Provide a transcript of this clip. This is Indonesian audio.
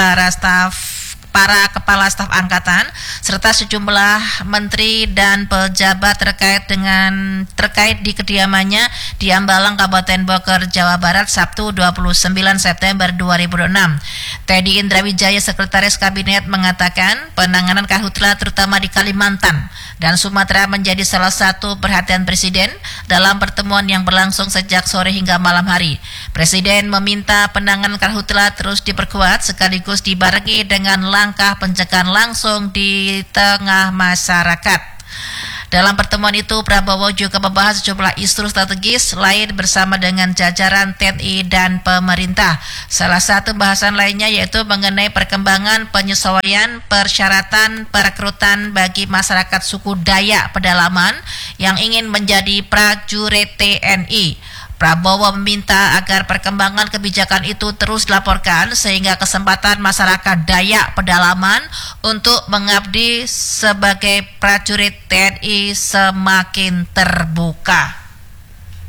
para kepala staf angkatan serta sejumlah menteri dan pejabat terkait di kediamannya di Ambalang, Kabupaten Bogor, Jawa Barat, Sabtu 29 September 2006. Teddy Indrawijaya, Sekretaris Kabinet, mengatakan penanganan karhutla terutama di Kalimantan dan Sumatera menjadi salah satu perhatian Presiden dalam pertemuan yang berlangsung sejak sore hingga malam hari. Presiden meminta penanganan karhutla terus diperkuat sekaligus dibarengi dengan langkah pencegahan langsung di tengah masyarakat. Dalam pertemuan itu, Prabowo juga membahas sejumlah isu strategis lain bersama dengan jajaran TNI dan pemerintah. Salah satu bahasan lainnya yaitu mengenai perkembangan penyesuaian persyaratan perekrutan bagi masyarakat suku Dayak Pedalaman yang ingin menjadi prajurit TNI. Prabowo meminta agar perkembangan kebijakan itu terus dilaporkan sehingga kesempatan masyarakat Dayak Pedalaman untuk mengabdi sebagai prajurit TNI semakin terbuka.